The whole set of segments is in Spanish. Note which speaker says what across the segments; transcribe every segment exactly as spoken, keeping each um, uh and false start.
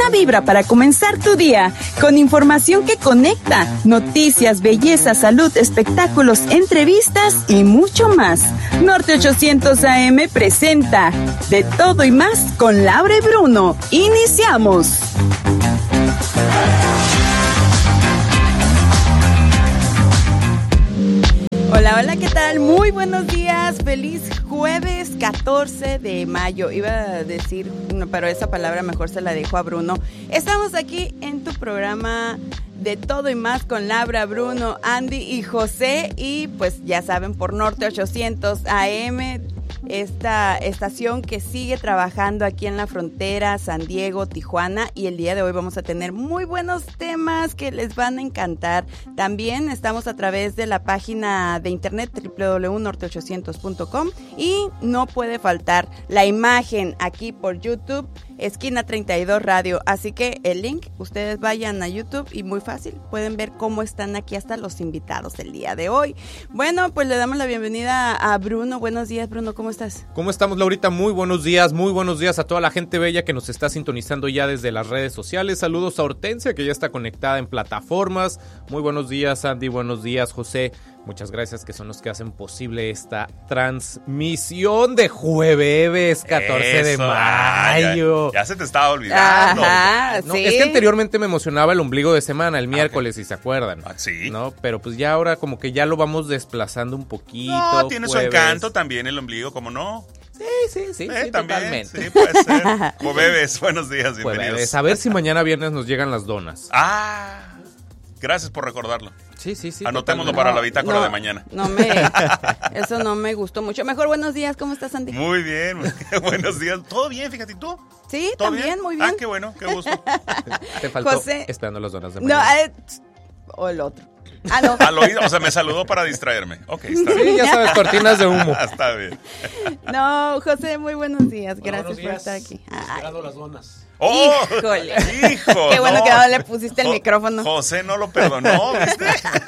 Speaker 1: buena vibra para comenzar tu día, con información que conecta, noticias, belleza, salud, espectáculos, entrevistas y mucho más. Norte ochocientos A M presenta De Todo y Más con Laura y Bruno. ¡Iniciamos! Hola, hola, ¿qué tal? Muy buenos días, feliz jueves catorce de mayo. Iba a decir, no, pero esa palabra mejor se la dejo a Bruno. Estamos aquí en tu programa De Todo y Más con Laura, Bruno, Andy y José. Y pues ya saben, por Norte ochocientos A M, esta estación que sigue trabajando aquí en la frontera, San Diego, Tijuana, y el día de hoy vamos a tener muy buenos temas que les van a encantar. También estamos a través de la página de internet doble u doble u doble u punto norte ochocientos punto com y no puede faltar la imagen aquí por YouTube, Esquina treinta y dos Radio, así que el link, ustedes vayan a YouTube y muy fácil, pueden ver cómo están aquí hasta los invitados del día de hoy. Bueno, pues le damos la bienvenida a Bruno. Buenos días, Bruno, ¿cómo estás?
Speaker 2: ¿Cómo estamos, Laurita? Muy buenos días, muy buenos días a toda la gente bella que nos está sintonizando ya desde las redes sociales. Saludos a Hortensia, que ya está conectada en plataformas. Muy buenos días, Andy, buenos días, José. Muchas gracias, que son los que hacen posible esta transmisión de jueves catorce de mayo.
Speaker 3: Ya, ya se te estaba olvidando.
Speaker 1: Ajá,
Speaker 2: no,
Speaker 1: sí.
Speaker 2: Es que anteriormente me emocionaba el ombligo de semana, el miércoles,
Speaker 3: okay.
Speaker 2: si se acuerdan.
Speaker 3: Ah, sí.
Speaker 2: ¿No? Pero pues ya ahora como que ya lo vamos desplazando un poquito.
Speaker 3: No, tiene
Speaker 2: jueves.
Speaker 3: su encanto también el ombligo, ¿cómo no?
Speaker 2: Sí, sí, sí,
Speaker 3: eh,
Speaker 2: sí,
Speaker 3: también,
Speaker 2: totalmente.
Speaker 3: sí, puede ser. Jueves, buenos días, bienvenidos.
Speaker 2: Jueves, a ver si mañana viernes nos llegan las donas.
Speaker 3: Ah, gracias por recordarlo.
Speaker 2: Sí, sí, sí.
Speaker 3: Anotémoslo
Speaker 2: totalmente.
Speaker 3: para la bitácora
Speaker 1: no,
Speaker 3: de mañana.
Speaker 1: No me, eso no me gustó mucho. Mejor buenos días, ¿cómo estás, Andy?
Speaker 3: Muy bien, buenos días. ¿Todo bien, fíjate, ¿y tú?
Speaker 1: Sí,
Speaker 3: ¿Todo
Speaker 1: también,
Speaker 3: bien?
Speaker 1: muy bien.
Speaker 3: Ah, qué bueno, qué gusto.
Speaker 2: Te faltó
Speaker 1: José.
Speaker 2: esperando las donas de
Speaker 1: No,
Speaker 2: mañana.
Speaker 1: eh, o el otro. Ah, no.
Speaker 3: Al oído, o sea, me saludó para distraerme. Ok, está bien.
Speaker 2: Sí, ya sabes, cortinas de humo.
Speaker 3: Está bien.
Speaker 1: No, José, muy buenos días.
Speaker 4: Bueno,
Speaker 1: Gracias
Speaker 4: buenos
Speaker 1: por
Speaker 4: días.
Speaker 1: estar aquí. Ay,
Speaker 4: Esperando las donas.
Speaker 3: ¡Oh!
Speaker 1: Híjole.
Speaker 3: ¡Hijo!
Speaker 1: Qué bueno
Speaker 3: no.
Speaker 1: que no le pusiste el
Speaker 3: Jo-
Speaker 1: micrófono.
Speaker 3: José no lo perdonó, ¿viste?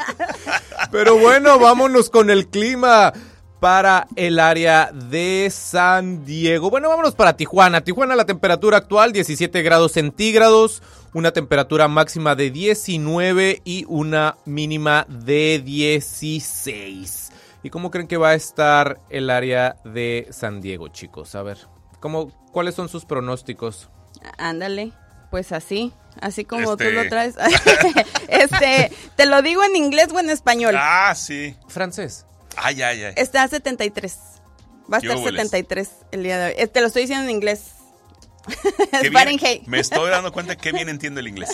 Speaker 2: Pero bueno, vámonos con el clima para el área de San Diego. Bueno, vámonos para Tijuana. Tijuana, la temperatura actual diecisiete grados centígrados, una temperatura máxima de diecinueve y una mínima de dieciséis. ¿Y cómo creen que va a estar el área de San Diego, chicos? A ver, ¿cómo, ¿cuáles son sus pronósticos?
Speaker 1: Ándale, pues así, así como
Speaker 3: Este.
Speaker 1: tú lo traes. Este, ¿te lo digo en inglés o en español?
Speaker 3: Ah, sí.
Speaker 2: Francés.
Speaker 3: Ay, ay, ay.
Speaker 1: Está a setenta y tres. Va a
Speaker 3: ¿Qué
Speaker 1: estar
Speaker 3: hubo les?
Speaker 1: setenta y tres el día de hoy. Eh, Te lo estoy diciendo en inglés.
Speaker 3: Qué
Speaker 1: Es
Speaker 3: bien-
Speaker 1: Fahrenheit.
Speaker 3: Me estoy dando cuenta que bien entiendo el inglés.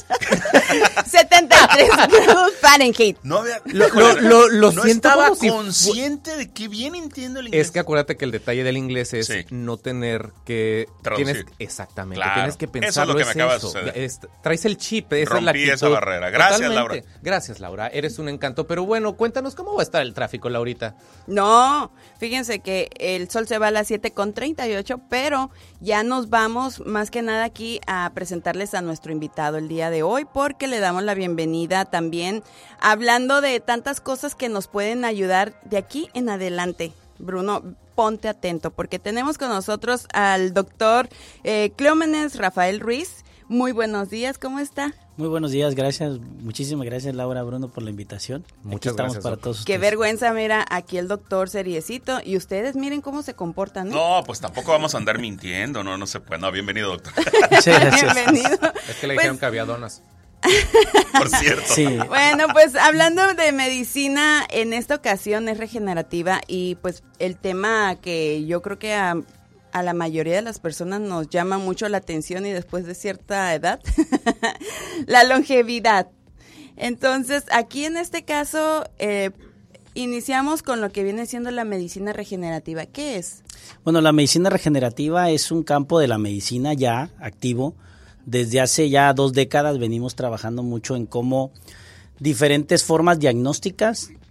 Speaker 1: setenta y tres grados Fahrenheit.
Speaker 3: No había,
Speaker 2: Lo- lo- lo- lo
Speaker 3: no
Speaker 2: siento
Speaker 3: estaba
Speaker 2: como si fu-
Speaker 3: consciente de que bien entiendo el inglés.
Speaker 2: Es que acuérdate que el detalle del inglés es
Speaker 3: Sí.
Speaker 2: no tener que...
Speaker 3: Traducir.
Speaker 2: Tienes, exactamente,
Speaker 3: Claro.
Speaker 2: tienes que
Speaker 3: Eso es
Speaker 2: pensarlo.
Speaker 3: lo que me acaba de
Speaker 2: eso.
Speaker 3: suceder.
Speaker 2: Es- traes el chip, esa es la
Speaker 3: Rompí
Speaker 2: actitud.
Speaker 3: esa barrera. Gracias,
Speaker 2: Totalmente.
Speaker 3: Laura.
Speaker 2: Gracias, Laura. Eres un encanto. Pero bueno, cuéntanos cómo va a estar el tráfico, Laurita.
Speaker 1: No, fíjense que el sol se va a las siete con treinta y ocho, pero ya nos vamos más que nada aquí a presentarles a nuestro invitado el día de hoy, porque le damos la bienvenida también hablando de tantas cosas que nos pueden ayudar de aquí en adelante. Bruno, ponte atento, porque tenemos con nosotros al doctor eh, Cleómenes Rafael Ruiz. Muy buenos días, ¿cómo está?
Speaker 4: Muy buenos días, gracias, muchísimas gracias Laura, Bruno, por la invitación.
Speaker 2: Muchas
Speaker 4: Aquí estamos
Speaker 2: gracias,
Speaker 4: para
Speaker 2: doctor.
Speaker 4: todos
Speaker 1: Qué
Speaker 4: ustedes.
Speaker 1: vergüenza, mira, aquí el doctor seriecito, y ustedes miren cómo se comportan, ¿no?
Speaker 3: No, pues tampoco vamos a andar mintiendo, no, no se puede. No, bienvenido, doctor.
Speaker 4: Muchas gracias.
Speaker 1: Bienvenido.
Speaker 2: Es que le
Speaker 1: Pues,
Speaker 2: dijeron que había donas.
Speaker 3: Por cierto.
Speaker 4: Sí,
Speaker 1: bueno, pues hablando de medicina, en esta ocasión es regenerativa y pues el tema que yo creo que a, a la mayoría de las personas nos llama mucho la atención y después de cierta edad, la longevidad. Entonces, aquí en este caso, eh, iniciamos con lo que viene siendo la medicina regenerativa. ¿Qué es?
Speaker 4: bueno, la medicina regenerativa es un campo de la medicina ya activo. Desde hace ya dos décadas venimos trabajando mucho en cómo diferentes formas diagnósticas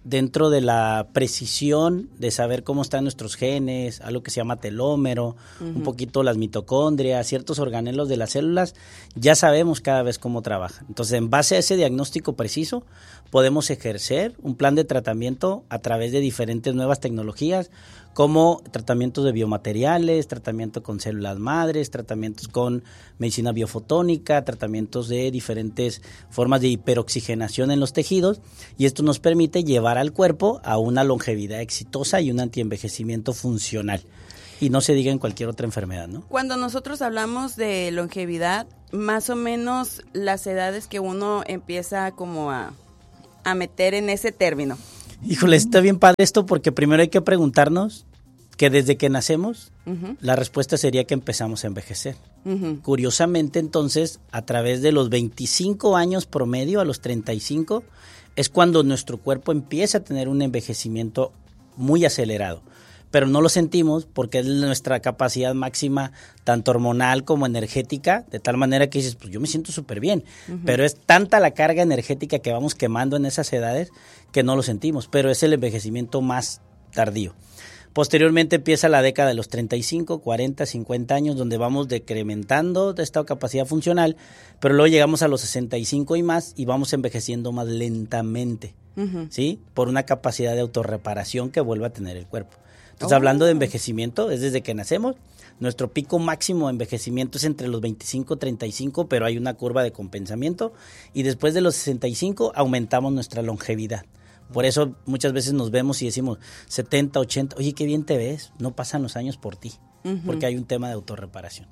Speaker 4: dentro de la precisión de saber cómo están nuestros genes, algo que se llama telómero, uh-huh. un poquito las mitocondrias, ciertos organelos de las células, ya sabemos cada vez cómo trabajan. Entonces, en base a ese diagnóstico preciso, podemos ejercer un plan de tratamiento a través de diferentes nuevas tecnologías, como tratamientos de biomateriales, tratamiento con células madres, tratamientos con medicina biofotónica, tratamientos de diferentes formas de hiperoxigenación en los tejidos, y esto nos permite llevar al cuerpo a una longevidad exitosa y un antienvejecimiento funcional. Y no se diga en cualquier otra enfermedad, ¿no?
Speaker 1: Cuando nosotros hablamos de longevidad, más o menos las edades que uno empieza como a, a meter en ese término.
Speaker 4: Híjole, está bien padre esto, porque primero hay que preguntarnos que desde que nacemos, uh-huh. la respuesta sería que empezamos a envejecer. Uh-huh. Curiosamente, entonces, a través de los veinticinco años promedio a los treinta y cinco, es cuando nuestro cuerpo empieza a tener un envejecimiento muy acelerado. Pero no lo sentimos porque es nuestra capacidad máxima, tanto hormonal como energética, de tal manera que dices, pues yo me siento súper bien, uh-huh. pero es tanta la carga energética que vamos quemando en esas edades que no lo sentimos, pero es el envejecimiento más tardío. Posteriormente empieza la década de los treinta y cinco, cuarenta, cincuenta años, donde vamos decrementando esta capacidad funcional, pero luego llegamos a los sesenta y cinco y más y vamos envejeciendo más lentamente, uh-huh. ¿sí? Por una capacidad de autorreparación que vuelve a tener el cuerpo. Entonces, oh. hablando de envejecimiento, es desde que nacemos. Nuestro pico máximo de envejecimiento es entre los veinticinco y treinta y cinco, pero hay una curva de compensamiento. Y después de los sesenta y cinco, aumentamos nuestra longevidad. Por eso muchas veces nos vemos y decimos setenta, ochenta, oye, qué bien te ves, no pasan los años por ti, uh-huh. porque hay un tema de autorreparación.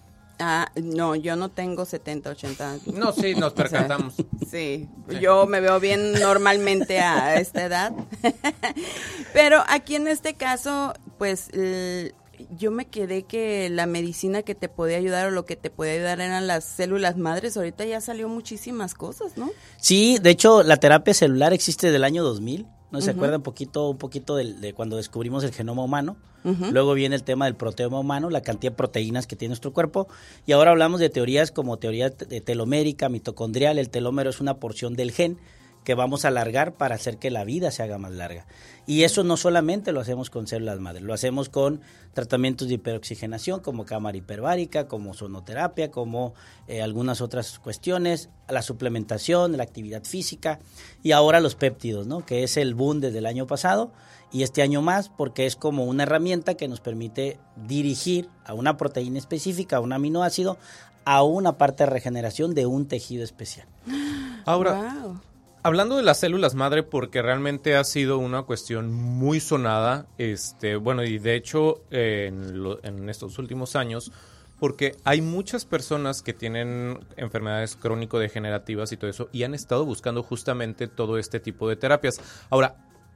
Speaker 1: Ah, no, yo no tengo setenta, ochenta años.
Speaker 2: No, sí, nos percatamos.
Speaker 1: O sea, sí, sí, yo me veo bien normalmente a esta edad. Pero aquí en este caso, pues l- yo me quedé que la medicina que te podía ayudar o lo que te podía ayudar eran las células madres. Ahorita ya salió muchísimas cosas, ¿no?
Speaker 4: Sí, de hecho, la terapia celular existe desde el año dos mil. ¿No se uh-huh. acuerdan un poquito, un poquito de, de cuando descubrimos el genoma humano? Uh-huh. Luego viene el tema del proteoma humano, la cantidad de proteínas que tiene nuestro cuerpo. Y ahora hablamos de teorías como teoría de telomérica, mitocondrial. El telómero es una porción del gen que vamos a alargar para hacer que la vida se haga más larga. Y eso no solamente lo hacemos con células madre, lo hacemos con tratamientos de hiperoxigenación como cámara hiperbárica, como sonoterapia, como eh, algunas otras cuestiones, la suplementación, la actividad física y ahora los péptidos, ¿no? Que es el boom desde el año pasado y este año más porque es como una herramienta que nos permite dirigir a una proteína específica, a un aminoácido, a una parte de regeneración de un tejido especial.
Speaker 2: Ahora, wow. Hablando de las células madre, porque realmente ha sido una cuestión muy sonada, este, bueno, y de hecho eh, en, lo, en estos últimos años, porque hay muchas personas que tienen enfermedades crónico-degenerativas y todo eso, y han estado buscando justamente todo este tipo de terapias. Ahora,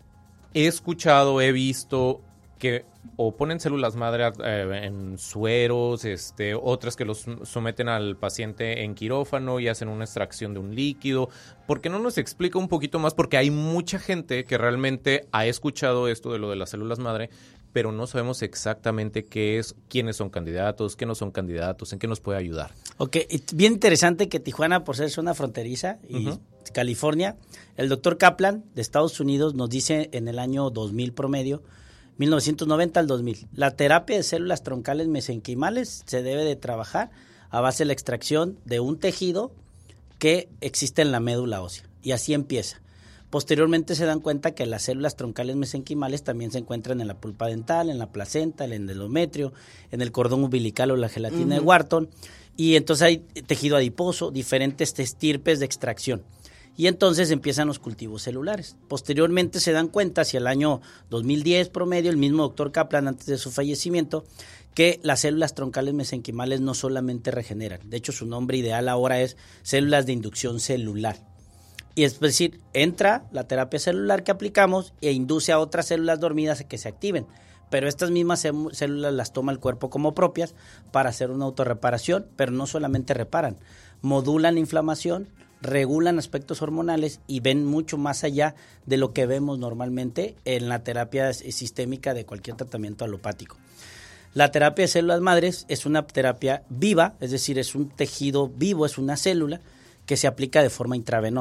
Speaker 2: he escuchado, he visto que o ponen células madre eh, en sueros, este, otras que los someten al paciente en quirófano y hacen una extracción de un líquido. ¿Por qué no nos explica un poquito más? Porque hay mucha gente que realmente ha escuchado esto de lo de las células madre, pero no sabemos exactamente qué es, quiénes son candidatos, qué no son candidatos, en qué nos puede ayudar.
Speaker 4: Ok, bien interesante que Tijuana, por ser zona fronteriza, y uh-huh. California, el doctor Kaplan de Estados Unidos nos dice en el año dos mil promedio, mil novecientos noventa al dos mil, la terapia de células troncales mesenquimales se debe de trabajar a base de la extracción de un tejido que existe en la médula ósea, y así empieza. Posteriormente se dan cuenta que las células troncales mesenquimales también se encuentran en la pulpa dental, en la placenta, el endometrio, en el cordón umbilical o la gelatina uh-huh. de Wharton, y entonces hay tejido adiposo, diferentes estirpes de extracción. Y entonces empiezan los cultivos celulares. Posteriormente se dan cuenta, hacia el año dos mil diez promedio, el mismo doctor Kaplan, antes de su fallecimiento, que las células troncales mesenquimales no solamente regeneran. De hecho, su nombre ideal ahora es células de inducción celular. Y es decir, entra la terapia celular que aplicamos e induce a otras células dormidas a que se activen. Pero estas mismas células las toma el cuerpo como propias para hacer una autorreparación, pero no solamente reparan, modulan la inflamación, regulan aspectos hormonales y ven mucho más allá de lo que vemos normalmente en la terapia sistémica de cualquier tratamiento alopático. La terapia de células madres es una terapia viva, es decir, es un tejido vivo, es una célula que se aplica de forma intravenosa.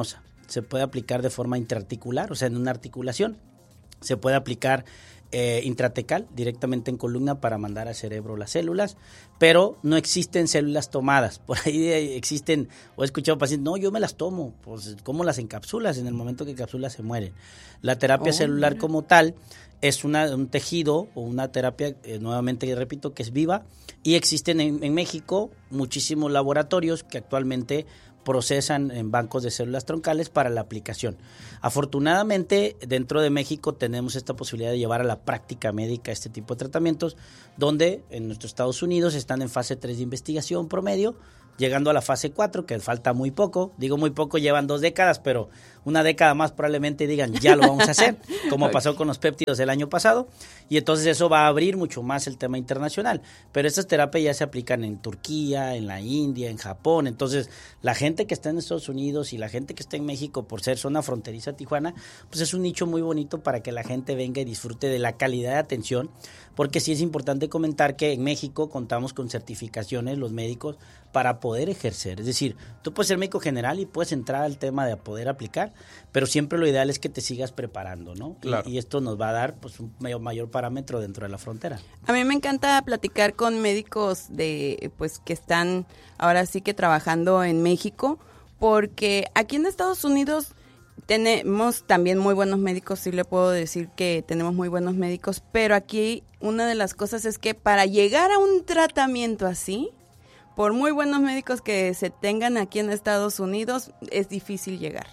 Speaker 4: se puede aplicar de forma intraarticular, o sea, en una articulación. Se puede aplicar eh, intratecal, directamente en columna para mandar al cerebro las células, pero no existen células tomadas. Por ahí existen, o he escuchado pacientes, no, yo me las tomo, pues ¿cómo las encapsulas? En el momento que encapsulas se mueren. La terapia oh, celular mira. como tal es una, un tejido o una terapia, eh, nuevamente repito, que es viva, y existen en, en México muchísimos laboratorios que actualmente procesan en bancos de células troncales para la aplicación. Afortunadamente, dentro de México tenemos esta posibilidad de llevar a la práctica médica este tipo de tratamientos, donde en nuestros Estados Unidos están en fase tres de investigación promedio, llegando a la fase cuatro, que falta muy poco. Digo muy poco, llevan dos décadas, pero una década más probablemente digan, ya lo vamos a hacer, como pasó con los péptidos el año pasado, y entonces eso va a abrir mucho más el tema internacional. Pero estas terapias ya se aplican en Turquía, en la India, en Japón. Entonces, la gente que está en Estados Unidos y la gente que está en México, por ser zona fronteriza Tijuana, pues es un nicho muy bonito para que la gente venga y disfrute de la calidad de atención, porque sí es importante comentar que en México contamos con certificaciones los médicos para poder ejercer. Es decir, tú puedes ser médico general y puedes entrar al tema de poder aplicar, pero siempre lo ideal es que te sigas preparando, ¿no?
Speaker 2: Claro.
Speaker 4: Y, y esto nos va a dar pues un mayor, mayor parámetro dentro de la frontera.
Speaker 1: A mí me encanta platicar con médicos de pues que están ahora sí que trabajando en México, porque aquí en Estados Unidos tenemos también muy buenos médicos, sí le puedo decir que tenemos muy buenos médicos, pero aquí una de las cosas es que para llegar a un tratamiento así, por muy buenos médicos que se tengan aquí en Estados Unidos, es difícil llegar.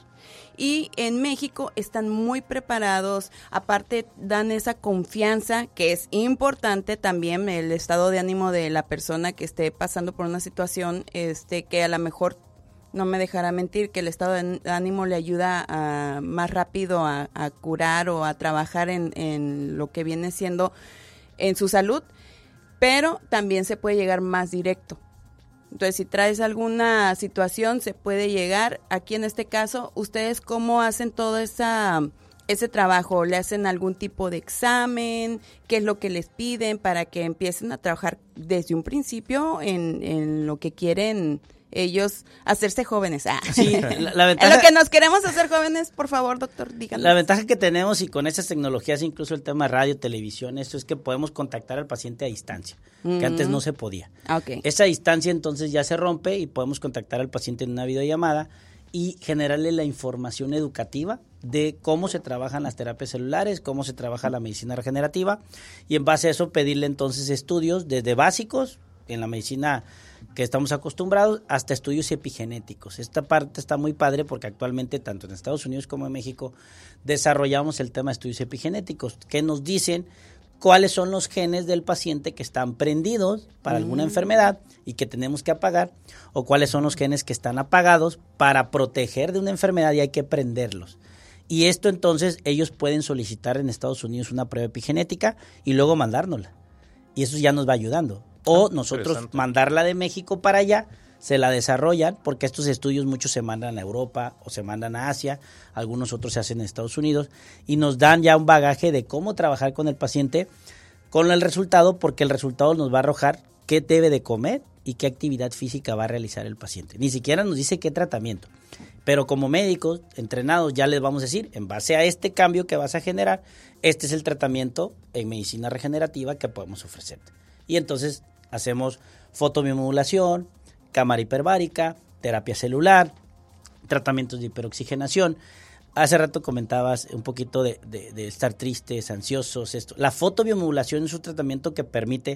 Speaker 1: Y en México están muy preparados, aparte dan esa confianza que es importante también, el estado de ánimo de la persona que esté pasando por una situación este que a lo mejor no me dejará mentir, que el estado de ánimo le ayuda a, más rápido a, a curar o a trabajar en, en lo que viene siendo en su salud, pero también se puede llegar más directo. Entonces, si traes alguna situación, se puede llegar. Aquí en este caso, ¿ustedes cómo hacen todo esa, ese trabajo? ¿Le hacen algún tipo de examen? ¿Qué es lo que les piden para que empiecen a trabajar desde un principio en, en lo que quieren ellos hacerse jóvenes? Ah.
Speaker 4: Sí, la, la ventaja,
Speaker 1: en lo que nos queremos hacer jóvenes, por favor, doctor, díganos.
Speaker 4: La ventaja que tenemos y con estas tecnologías, incluso el tema radio, televisión, esto es que podemos contactar al paciente a distancia, mm-hmm. que antes no se podía.
Speaker 1: Okay.
Speaker 4: Esa distancia entonces ya se rompe y podemos contactar al paciente en una videollamada y generarle la información educativa de cómo se trabajan las terapias celulares, cómo se trabaja la medicina regenerativa, y en base a eso pedirle entonces estudios desde básicos en la medicina que estamos acostumbrados hasta estudios epigenéticos. Esta parte está muy padre porque actualmente tanto en Estados Unidos como en México desarrollamos el tema de estudios epigenéticos que nos dicen cuáles son los genes del paciente que están prendidos para mm. alguna enfermedad y que tenemos que apagar, o cuáles son los genes que están apagados para proteger de una enfermedad y hay que prenderlos. Y esto entonces ellos pueden solicitar en Estados Unidos una prueba epigenética y luego mandárnosla. Y eso ya nos va ayudando. O nosotros mandarla de México para allá, se la desarrollan, porque estos estudios muchos se mandan a Europa o se mandan a Asia, algunos otros se hacen en Estados Unidos, y nos dan ya un bagaje de cómo trabajar con el paciente, con el resultado, porque el resultado nos va a arrojar qué debe de comer y qué actividad física va a realizar el paciente. Ni siquiera nos dice qué tratamiento, pero como médicos entrenados ya les vamos a decir, en base a este cambio que vas a generar, este es el tratamiento en medicina regenerativa que podemos ofrecerte. Y entonces hacemos fotobiomodulación, cámara hiperbárica, terapia celular, tratamientos de hiperoxigenación. Hace rato comentabas un poquito de, de, de estar tristes, ansiosos, esto. La fotobiomodulación es un tratamiento que permite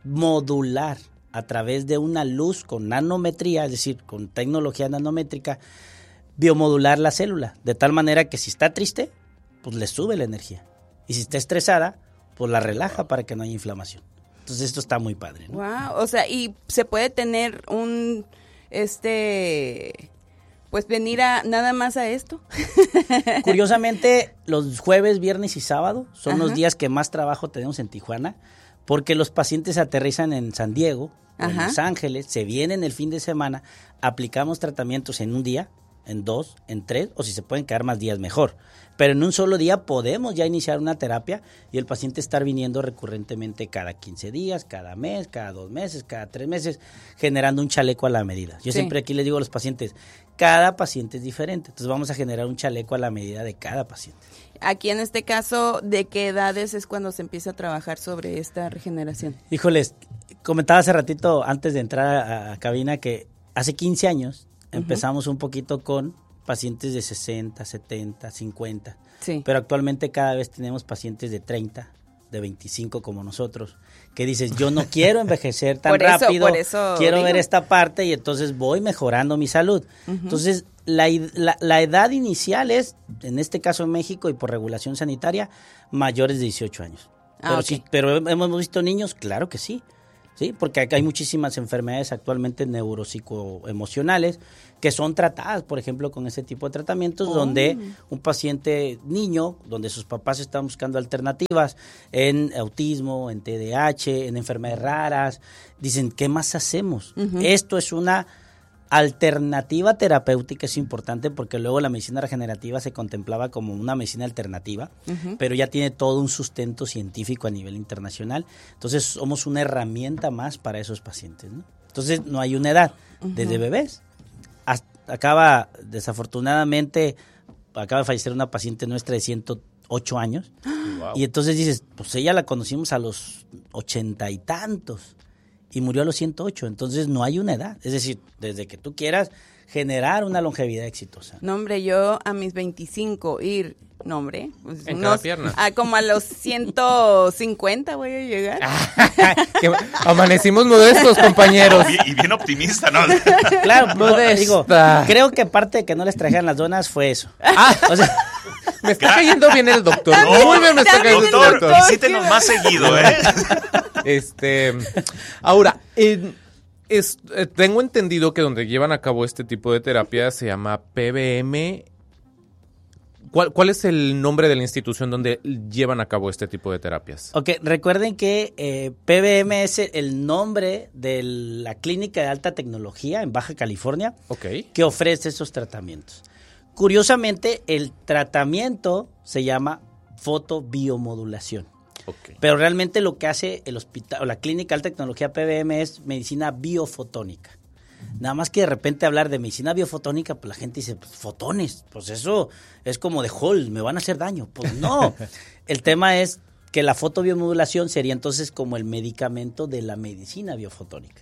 Speaker 4: modular a través de una luz con nanometría, es decir, con tecnología nanométrica, biomodular la célula, de tal manera que si está triste, pues le sube la energía. Y si está estresada, pues la relaja para que no haya inflamación. Entonces esto está muy padre, ¿no?
Speaker 1: Wow, o sea, y se puede tener un, este, pues venir a nada más a esto.
Speaker 4: Curiosamente, los jueves, viernes y sábado son
Speaker 1: Ajá.
Speaker 4: los días que más trabajo tenemos en Tijuana, porque los pacientes aterrizan en San Diego, o en Los Ángeles, se vienen el fin de semana, aplicamos tratamientos en un día, en dos, en tres, o si se pueden quedar más días, mejor. Pero en un solo día podemos ya iniciar una terapia y el paciente estar viniendo recurrentemente cada quince días, cada mes, cada dos meses, cada tres meses, generando un chaleco a la medida. Yo sí. siempre aquí les digo a los pacientes, cada paciente es diferente, entonces vamos a generar un chaleco a la medida de cada paciente.
Speaker 1: Aquí en este caso, ¿de qué edades es cuando se empieza a trabajar sobre esta regeneración?
Speaker 4: Híjoles, comentaba hace ratito antes de entrar a, a cabina que hace quince años uh-huh. empezamos un poquito con pacientes de sesenta, setenta, cincuenta. Sí. Pero actualmente cada vez tenemos pacientes de treinta, de veinticinco como nosotros, que dices, yo no quiero envejecer tan por eso, rápido, por eso quiero digo. ver esta parte y entonces voy mejorando mi salud. Uh-huh. Entonces, la, la, la edad inicial es, en este caso en México y por regulación sanitaria, mayores de dieciocho años. Ah, pero, okay. sí, pero hemos visto niños, claro que sí. Sí, porque hay muchísimas enfermedades actualmente neuropsicoemocionales que son tratadas, por ejemplo, con ese tipo de tratamientos, oh. donde un paciente niño, donde sus papás están buscando alternativas en autismo, en T D A H, en enfermedades raras, dicen, ¿qué más hacemos? Uh-huh. Esto es una alternativa terapéutica, es importante porque luego la medicina regenerativa se contemplaba como una medicina alternativa, uh-huh. pero ya tiene todo un sustento científico a nivel internacional, entonces somos una herramienta más para esos pacientes, ¿no? Entonces no hay una edad, uh-huh. desde bebés, hasta, acaba desafortunadamente, acaba de fallecer una paciente nuestra de ciento ocho años, wow. y entonces dices, pues ella la conocimos a los ochenta y tantos, y murió a los ciento ocho, entonces no hay una edad, es decir, desde que tú quieras generar una longevidad exitosa.
Speaker 1: No, hombre, yo a mis veinticinco ir, no, hombre, pues
Speaker 2: en
Speaker 1: unos,
Speaker 2: cada pierna.
Speaker 1: A como a los ciento cincuenta voy a llegar.
Speaker 2: Que amanecimos modestos, compañeros.
Speaker 3: Y bien optimista, ¿no?
Speaker 4: Claro, modesta. Digo, creo que parte de que no les trajeran las donas fue eso.
Speaker 2: Ah, o sea, me está cayendo bien el doctor.
Speaker 3: No,
Speaker 2: muy bien me está cayendo
Speaker 3: doctor,
Speaker 2: el doctor.
Speaker 3: Visítenos más seguido, ¿eh?
Speaker 2: Este, ahora, eh, es, eh, tengo entendido que donde llevan a cabo este tipo de terapia se llama P B M. ¿Cuál, ¿Cuál es el nombre de la institución donde llevan a cabo este tipo de terapias?
Speaker 4: Ok, recuerden que eh, P B M es el nombre de la clínica de alta tecnología en Baja California, okay. que ofrece esos tratamientos. Curiosamente, el tratamiento se llama fotobiomodulación. Okay. Pero realmente lo que hace el hospital o la clínica de alta tecnología P B M es medicina biofotónica. Nada más que de repente hablar de medicina biofotónica, pues la gente dice, pues, fotones, pues eso es como de Hall, me van a hacer daño. Pues no, el tema es que la fotobiomodulación sería entonces como el medicamento de la medicina biofotónica,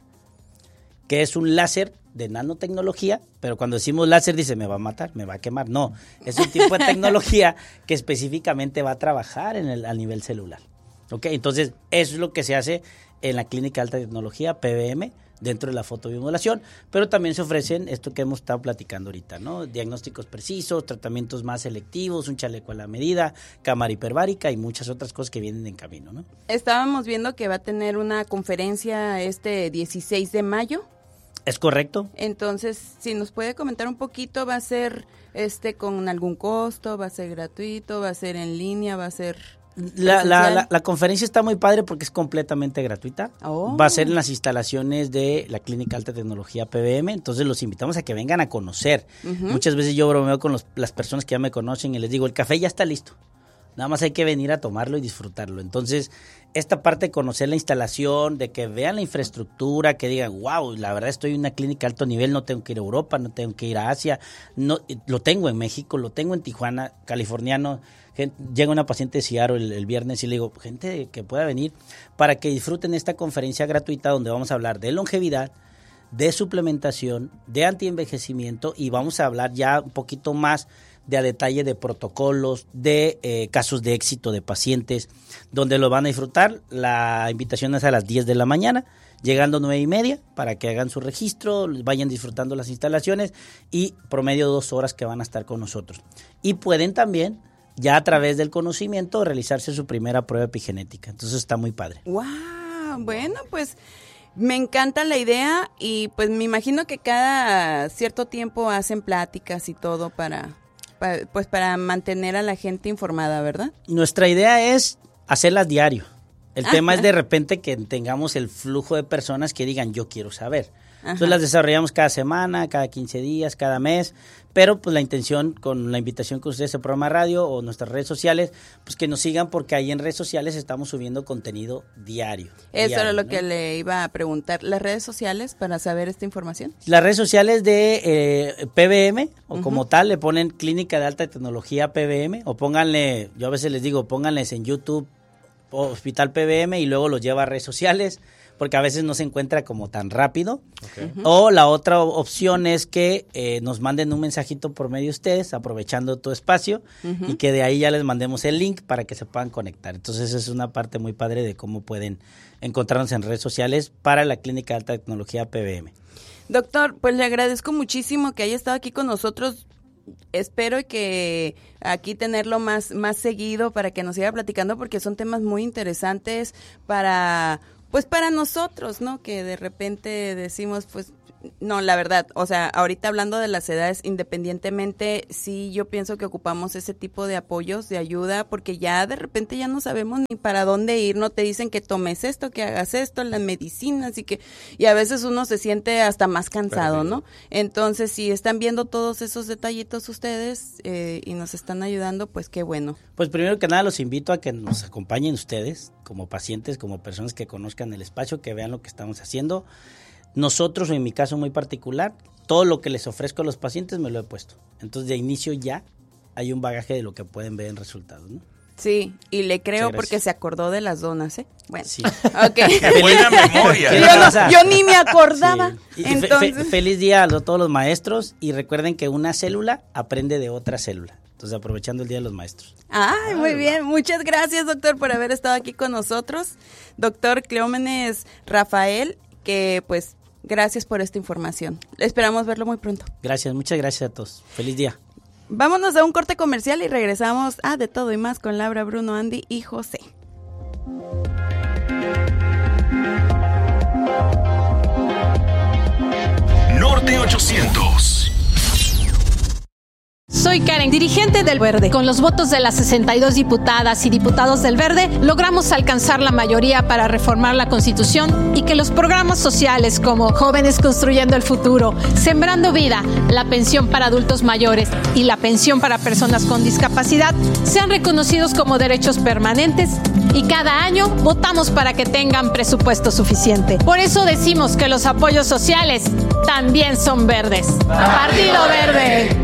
Speaker 4: que es un láser de nanotecnología, pero cuando decimos láser dice, me va a matar, me va a quemar. No, es un tipo de tecnología que específicamente va a trabajar en el, a nivel celular. ¿Ok? Entonces, eso es lo que se hace en la clínica de alta tecnología, P B M, dentro de la fotobiomodulación, pero también se ofrecen esto que hemos estado platicando ahorita, ¿no? Diagnósticos precisos, tratamientos más selectivos, un chaleco a la medida, cámara hiperbárica y muchas otras cosas que vienen en camino, ¿no?
Speaker 1: Estábamos viendo que va a tener una conferencia este dieciséis de mayo.
Speaker 4: ¿Es correcto?
Speaker 1: Entonces, si nos puede comentar un poquito, ¿va a ser este con algún costo? ¿Va a ser gratuito? ¿Va a ser en línea? ¿Va a ser...?
Speaker 4: La, la, la, la conferencia está muy padre porque es completamente gratuita. Oh. Va a ser en las instalaciones de la Clínica Alta Tecnología P B M, entonces los invitamos a que vengan a conocer. Uh-huh. Muchas veces yo bromeo con los, las personas que ya me conocen y les digo, el café ya está listo. Nada más hay que venir a tomarlo y disfrutarlo. Entonces, esta parte de conocer la instalación, de que vean la infraestructura, que digan, wow, la verdad estoy en una clínica de alto nivel, no tengo que ir a Europa, no tengo que ir a Asia, no, lo tengo en México, lo tengo en Tijuana, californiano. Gente, llega una paciente de Seattle el, el viernes y le digo, gente que pueda venir para que disfruten esta conferencia gratuita donde vamos a hablar de longevidad, de suplementación, de antienvejecimiento y vamos a hablar ya un poquito más de a detalle de protocolos, de eh, casos de éxito de pacientes, donde lo van a disfrutar. La invitación es a las diez de la mañana, llegando nueve y media, para que hagan su registro, vayan disfrutando las instalaciones y promedio dos horas que van a estar con nosotros. Y pueden también, ya a través del conocimiento, realizarse su primera prueba epigenética. Entonces está muy padre.
Speaker 1: ¡Wow! Bueno, pues me encanta la idea y pues me imagino que cada cierto tiempo hacen pláticas y todo para... pues para mantener a la gente informada, ¿verdad?
Speaker 4: Nuestra idea es hacerlas diario. El ah, tema es de repente que tengamos el flujo de personas que digan, yo quiero saber. Ajá. Entonces las desarrollamos cada semana, cada quince días, cada mes, pero pues la intención con la invitación que ustedes, el programa radio o nuestras redes sociales, pues que nos sigan porque ahí en redes sociales estamos subiendo contenido diario.
Speaker 1: Eso
Speaker 4: diario,
Speaker 1: era lo
Speaker 4: ¿no?
Speaker 1: que le iba a preguntar. ¿Las redes sociales para saber esta información?
Speaker 4: Las redes sociales de eh, P B M, o uh-huh. como tal, le ponen Clínica de Alta Tecnología P B M, o pónganle, yo a veces les digo, pónganles en YouTube Hospital P B M y luego los lleva a redes sociales, porque a veces no se encuentra como tan rápido. Okay. Uh-huh. O la otra opción es que eh, nos manden un mensajito por medio de ustedes, aprovechando tu espacio, uh-huh. y que de ahí ya les mandemos el link para que se puedan conectar. Entonces es una parte muy padre de cómo pueden encontrarnos en redes sociales para la Clínica de Alta Tecnología P B M.
Speaker 1: Doctor, pues le agradezco muchísimo que haya estado aquí con nosotros. Espero que aquí tenerlo más, más seguido para que nos siga platicando, porque son temas muy interesantes para, pues para nosotros, ¿no? Que de repente decimos, pues, no, la verdad, o sea, ahorita hablando de las edades, independientemente, sí, yo pienso que ocupamos ese tipo de apoyos, de ayuda, porque ya de repente ya no sabemos ni para dónde ir, no te dicen que tomes esto, que hagas esto, las medicinas, y que, y a veces uno se siente hasta más cansado, ¿no? Entonces, si están viendo todos esos detallitos ustedes eh, y nos están ayudando, pues qué bueno.
Speaker 4: Pues primero que nada los invito a que nos acompañen ustedes, como pacientes, como personas que conozcan el espacio, que vean lo que estamos haciendo. Nosotros, en mi caso muy particular, todo lo que les ofrezco a los pacientes me lo he puesto. Entonces, de inicio ya hay un bagaje de lo que pueden ver en resultados, ¿no?
Speaker 1: Sí, y le creo porque se acordó de las donas, ¿eh? Bueno,
Speaker 4: sí.
Speaker 1: Okay.
Speaker 3: ¡Qué buena memoria!
Speaker 1: Yo, no, yo ni me acordaba.
Speaker 4: Sí.
Speaker 1: Entonces...
Speaker 4: Fe, fe, feliz día a todos los maestros y recuerden que una célula aprende de otra célula. Entonces, aprovechando el Día de los Maestros.
Speaker 1: Ay, muy bien. Muchas gracias, doctor, por haber estado aquí con nosotros. Doctor Cleómenes Rafael, que pues... gracias por esta información. Esperamos verlo muy pronto.
Speaker 4: Gracias, muchas gracias a todos. Feliz día.
Speaker 1: Vámonos a un corte comercial y regresamos a De Todo y Más con Laura, Bruno, Andy y José.
Speaker 5: Norte ochocientos.
Speaker 6: Soy Karen, dirigente del Verde. Con los votos de las sesenta y dos diputadas y diputados del Verde, logramos alcanzar la mayoría para reformar la Constitución y que los programas sociales como Jóvenes Construyendo el Futuro, Sembrando Vida, la pensión para adultos mayores y la pensión para personas con discapacidad sean reconocidos como derechos permanentes, y cada año votamos para que tengan presupuesto suficiente. Por eso decimos que los apoyos sociales también son verdes. Partido Verde.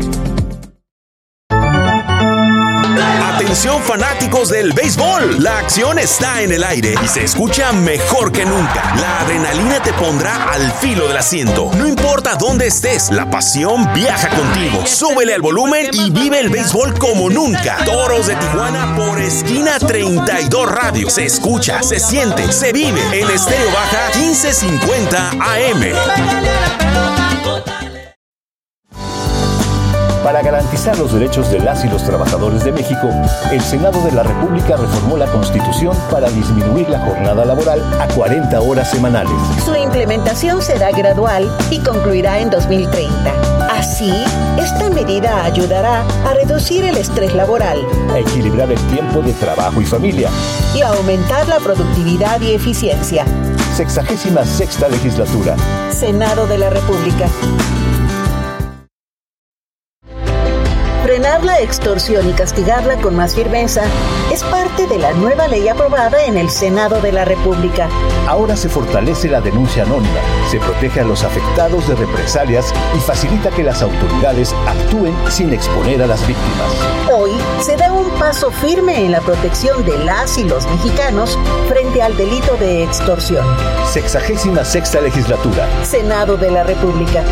Speaker 5: Atención fanáticos del béisbol, la acción está en el aire y se escucha mejor que nunca. La adrenalina te pondrá al filo del asiento. No importa dónde estés, la pasión viaja contigo. Súbele al volumen y vive el béisbol como nunca. Toros de Tijuana por Esquina treinta y dos Radio. Se escucha, se siente, se vive en Estéreo Baja quince cincuenta A M.
Speaker 7: Para garantizar los derechos de las y los trabajadores de México, el Senado de la República reformó la Constitución para disminuir la jornada laboral a cuarenta horas semanales.
Speaker 8: Su implementación será gradual y concluirá en dos mil treinta. Así, esta medida ayudará a reducir el estrés laboral,
Speaker 7: a equilibrar el tiempo de trabajo y familia
Speaker 8: y a aumentar la productividad y eficiencia.
Speaker 7: Sexagésima sexta legislatura.
Speaker 8: Senado de la República. Frenar la extorsión y castigarla con más firmeza es parte de la nueva ley aprobada en el Senado de la República.
Speaker 7: Ahora se fortalece la denuncia anónima, se protege a los afectados de represalias y facilita que las autoridades actúen sin exponer a las víctimas.
Speaker 8: Hoy se da un paso firme en la protección de las y los mexicanos frente al delito de extorsión.
Speaker 7: Sexagésima sexta legislatura.
Speaker 8: Senado de la República.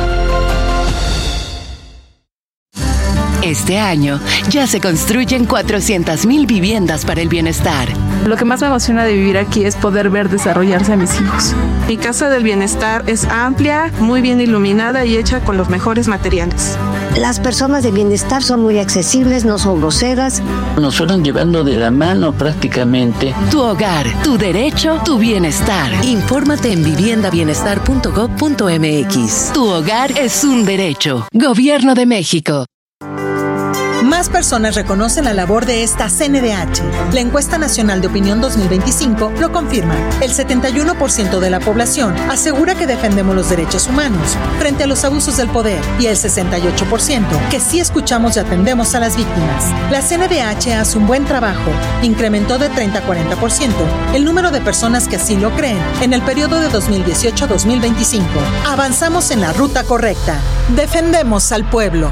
Speaker 9: Este año ya se construyen cuatrocientas mil viviendas para el bienestar.
Speaker 10: Lo que más me emociona de vivir aquí es poder ver desarrollarse a mis hijos. Mi casa del bienestar es amplia, muy bien iluminada y hecha con los mejores materiales.
Speaker 11: Las personas de bienestar son muy accesibles, no son groseras.
Speaker 12: Nos fueron llevando de la mano prácticamente.
Speaker 9: Tu hogar, tu derecho, tu bienestar. Infórmate en vivienda bienestar punto gob punto eme equis. Tu hogar es un derecho. Gobierno de México.
Speaker 13: Más personas reconocen la labor de esta C N D H. La encuesta nacional de opinión dos mil veinticinco lo confirma. El setenta y uno por ciento de la población asegura que defendemos los derechos humanos frente a los abusos del poder y el sesenta y ocho por ciento que sí escuchamos y atendemos a las víctimas. La C N D H hace un buen trabajo. Incrementó de treinta a cuarenta por ciento el número de personas que así lo creen en el periodo de dos mil dieciocho a dos mil veinticinco. Avanzamos en la ruta correcta. Defendemos al pueblo.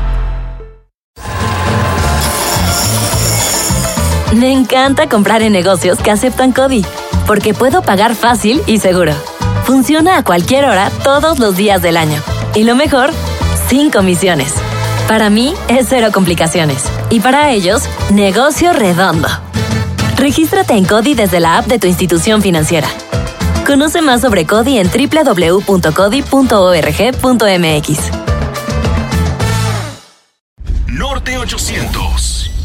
Speaker 14: Me encanta comprar en negocios que aceptan CODI, porque puedo pagar fácil y seguro. Funciona a cualquier hora, todos los días del año. Y lo mejor, sin comisiones. Para mí, es cero complicaciones. Y para ellos, negocio redondo. Regístrate en CODI desde la app de tu institución financiera. Conoce más sobre CODI en doble u doble u doble u punto codi punto org punto m x.
Speaker 5: Norte ochocientos.